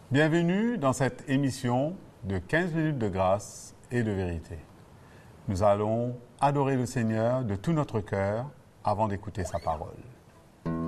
Bienvenue dans cette émission de 15 minutes de grâce et de vérité. Nous allons adorer le Seigneur de tout notre cœur avant d'écouter sa parole.